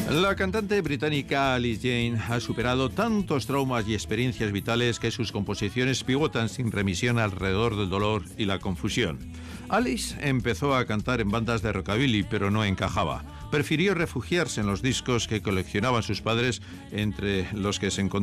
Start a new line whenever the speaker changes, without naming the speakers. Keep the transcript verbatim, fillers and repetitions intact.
La cantante británica Alice Jane ha superado tantos traumas y experiencias vitales que sus composiciones pivotan sin remisión alrededor del dolor y la confusión. Alice empezó a cantar en bandas de rockabilly, pero no encajaba. Prefirió refugiarse en los discos que coleccionaban sus padres, entre los que se encontraban